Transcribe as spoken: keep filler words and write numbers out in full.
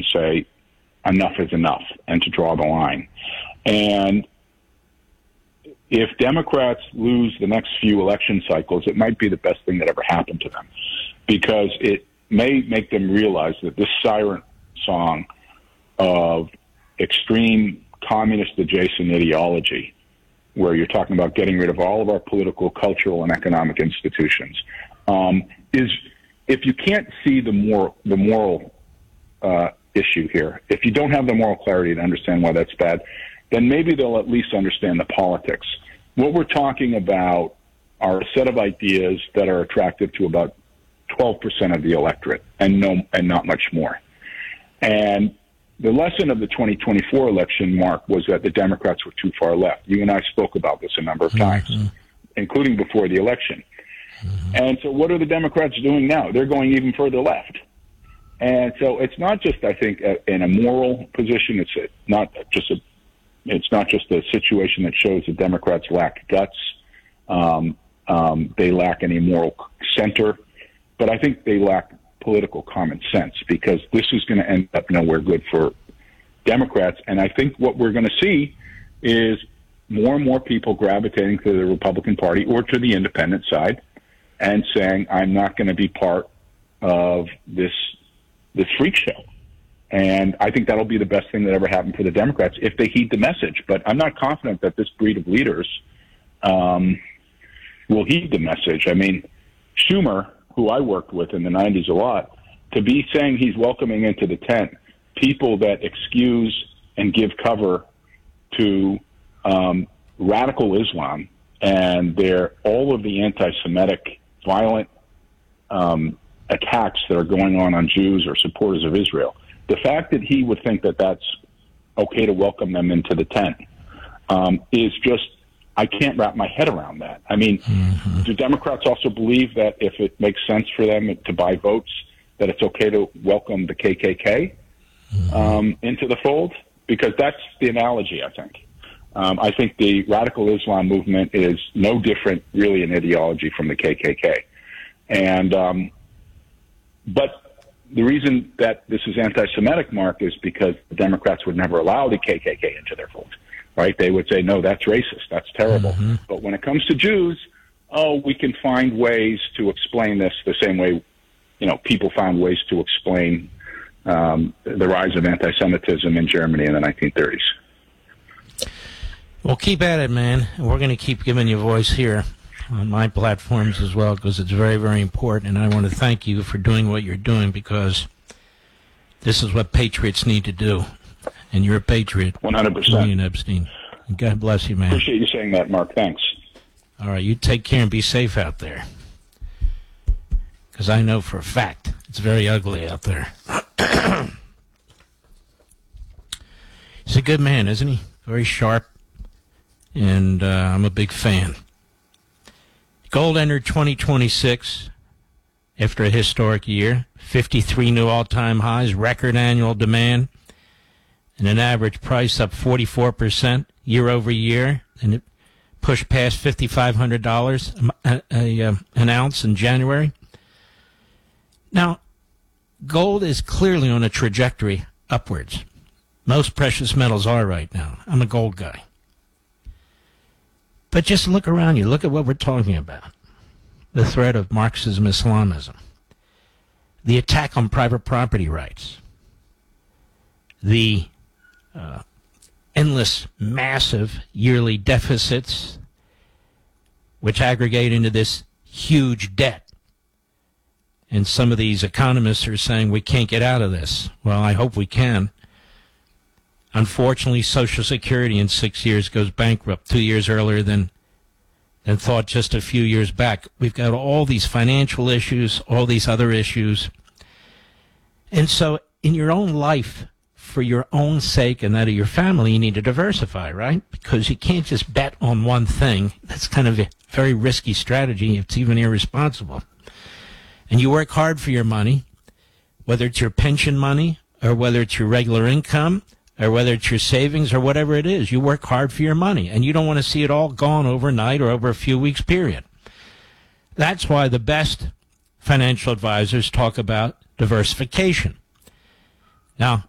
say enough is enough and to draw the line. And if Democrats lose the next few election cycles, it might be the best thing that ever happened to them, because it may make them realize that this siren song of extreme communist adjacent ideology, where you're talking about getting rid of all of our political, cultural, and economic institutions, um, is, if you can't see the moral, the moral uh, issue here, if you don't have the moral clarity to understand why that's bad, then maybe they'll at least understand the politics. What we're talking about are a set of ideas that are attractive to about twelve percent of the electorate, and no, and not much more. And the lesson of the twenty twenty-four election, Mark, was that the Democrats were too far left. You and I spoke about this a number of times, mm-hmm. including before the election. Mm-hmm. And so what are the Democrats doing now? They're going even further left. And so it's not just, I think, a, in a moral position. It's a, not just a, it's not just a situation that shows the Democrats lack guts. Um, um, they lack any moral center. But I think they lack political common sense, because this is going to end up nowhere good for Democrats. And I think what we're going to see is more and more people gravitating to the Republican Party or to the independent side and saying, I'm not going to be part of this this freak show. And I think that'll be the best thing that ever happened for the Democrats if they heed the message. But I'm not confident that this breed of leaders um, will heed the message. I mean, Schumer, who I worked with in the nineties a lot, to be saying he's welcoming into the tent people that excuse and give cover to um, radical Islam and their all of the anti-Semitic violent um, attacks that are going on on Jews or supporters of Israel. The fact that he would think that that's okay to welcome them into the tent um, is just, I can't wrap my head around that. I mean, mm-hmm. do Democrats also believe that if it makes sense for them to buy votes, that it's okay to welcome the K K K mm-hmm. um, into the fold? Because that's the analogy, I think. Um, I think the radical Islam movement is no different, really, in ideology from the K K K. And, um, but the reason that this is anti-Semitic, Mark, is because the Democrats would never allow the K K K into their fold. Right? They would say, no, that's racist. That's terrible. Mm-hmm. But when it comes to Jews, oh, we can find ways to explain this the same way, you know, people found ways to explain um, the rise of anti-Semitism in Germany in the nineteen thirties. Well, keep at it, man. We're going to keep giving you voice here on my platforms as well, because it's very, very important. And I want to thank you for doing what you're doing, because this is what patriots need to do. And you're a patriot. one hundred percent. Julian Epstein. And God bless you, man. Appreciate you saying that, Mark. Thanks. All right, you take care and be safe out there. Because I know for a fact it's very ugly out there. He's a good man, isn't he? Very sharp. And uh, I'm a big fan. Gold entered twenty twenty-six after a historic year. fifty-three new all-time highs, record annual demand, and an average price up forty-four percent year over year, and it pushed past five thousand five hundred dollars a, a, a, an ounce in January. Now, gold is clearly on a trajectory upwards. Most precious metals are right now. I'm a gold guy. But just look around you. Look at what we're talking about. The threat of Marxism, Islamism. The attack on private property rights. The uh, endless, massive yearly deficits, which aggregate into this huge debt. And some of these economists are saying we can't get out of this. Well, I hope we can. Unfortunately, Social Security in six years goes bankrupt, two years earlier than than thought just a few years back. We've got all these financial issues, all these other issues. And so in your own life, for your own sake and that of your family, you need to diversify, right? Because you can't just bet on one thing. That's kind of a very risky strategy. It's even irresponsible. And you work hard for your money, whether it's your pension money or whether it's your regular income, or whether it's your savings or whatever it is. You work hard for your money, and you don't want to see it all gone overnight or over a few weeks period. That's why the best financial advisors talk about diversification. Now,